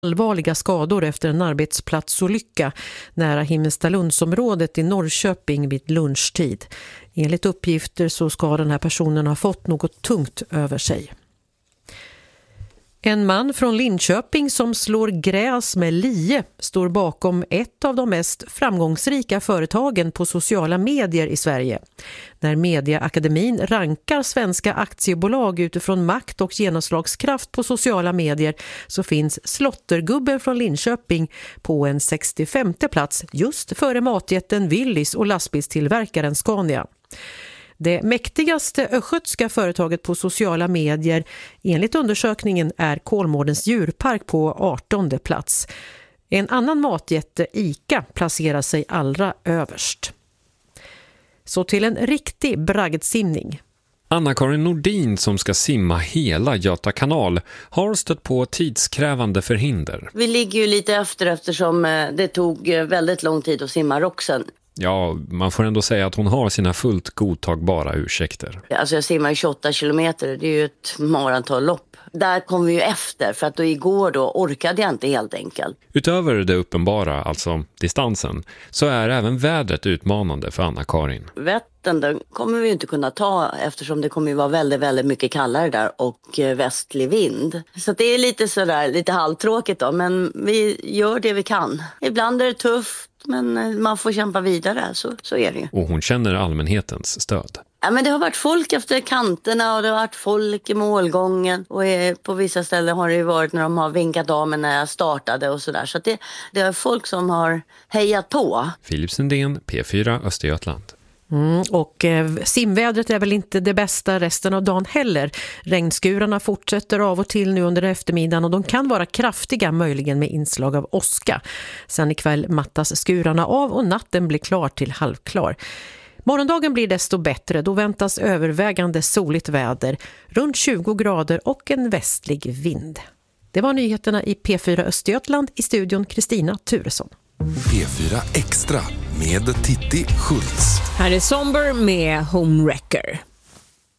allvarliga skador efter en arbetsplatsolycka nära Himmelstalundsområdet i Norrköping vid lunchtid. Enligt uppgifter så ska den här personen ha fått något tungt över sig. En man från Linköping som slår gräs med lie står bakom ett av de mest framgångsrika företagen på sociala medier i Sverige. När Mediaakademin rankar svenska aktiebolag utifrån makt och genomslagskraft på sociala medier så finns Slottergubben från Linköping på en 65:e plats just före matjätten Willys och lastbilstillverkaren Scania. Det mäktigaste östgötska företaget på sociala medier enligt undersökningen är Kolmårdens djurpark på 18:e plats. En annan matjätte, ICA, placerar sig allra överst. Så till en riktig bragdsimning. Anna-Karin Nordin som ska simma hela Göta kanal har stött på tidskrävande förhinder. Vi ligger ju lite efter eftersom det tog väldigt lång tid att simma Roxen. Ja, man får ändå säga att hon har sina fullt godtagbara ursäkter. Alltså jag simmar 28 kilometer, det är ju ett maratonlopp. Där kom vi ju efter för att då igår då orkade jag inte helt enkelt. Utöver det uppenbara, alltså distansen, så är även vädret utmanande för Anna-Karin. Vättern den kommer vi inte kunna ta eftersom det kommer ju vara väldigt, väldigt mycket kallare där och västlig vind. Så det är lite sådär, lite halvtråkigt då, men vi gör det vi kan. Ibland är det tufft. Men man får kämpa vidare, så är det ju. Och hon känner allmänhetens stöd. Ja, men det har varit folk efter kanterna och det har varit folk i målgången. Och på vissa ställen har det ju varit när de har vinkat av mig när jag startade och sådär. Så det är folk som har hejat på. Filip Sundén, P4 Östergötland. Och simvädret är väl inte det bästa resten av dagen heller. Regnskurarna fortsätter av och till nu under eftermiddagen och de kan vara kraftiga, möjligen med inslag av åska. Sen ikväll mattas skurarna av och natten blir klar till halvklar. Morgondagen blir desto bättre, då väntas övervägande soligt väder, runt 20 grader och en västlig vind. Det var nyheterna i P4 Östergötland, i studion Kristina Turesson. P4 Extra med Titti Schultz. Här är Somber med Homewrecker.